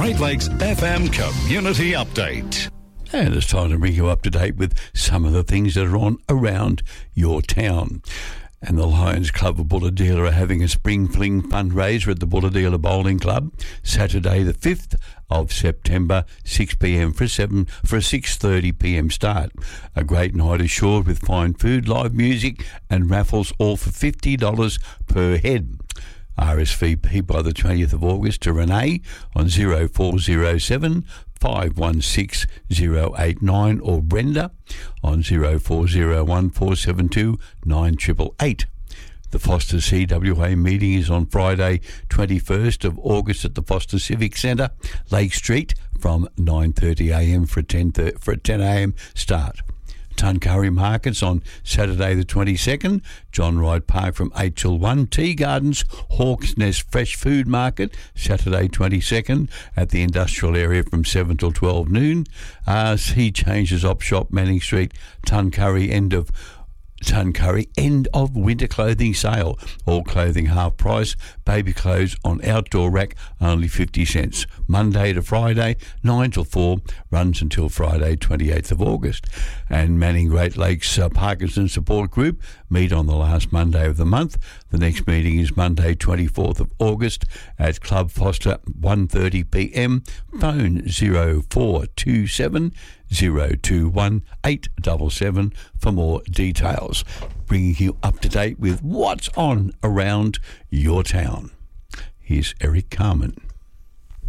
Great Lakes FM Community Update. And it's time to bring you up to date with some of the things that are on around your town. And the Lions Club of Bulahdelah are having a Spring Fling fundraiser at the Bulahdelah Bowling Club, Saturday the 5th of September, 6pm for a 6:30pm start. A great night assured with fine food, live music and raffles, all for $50 per head. RSVP by the 20th of August to Renee on 0407 516 089 or Brenda on 0401 472 9888. The Foster CWA meeting is on Friday 21st of August at the Foster Civic Centre, Lake Street, from 9:30am for a 10am start. Tuncurry Markets on Saturday the 22nd, John Wright Park from 8 till 1, Tea Gardens, Hawks Nest Fresh Food Market, Saturday 22nd at the industrial area from 7 till 12 noon, Sea Changes Op Shop, Manning Street, Tuncurry, end of winter clothing sale. All clothing half price. Baby clothes on outdoor rack only 50 cents. Monday to Friday 9 till 4, runs until Friday 28th of August. And Manning Great Lakes Parkinson Support Group meet on the last Monday of the month. The next meeting is Monday 24th of August at Club Foster, 1:30pm. Phone 0427 021 877 for more details. Bringing you up to date with what's on around your town. Here's Eric Carmen.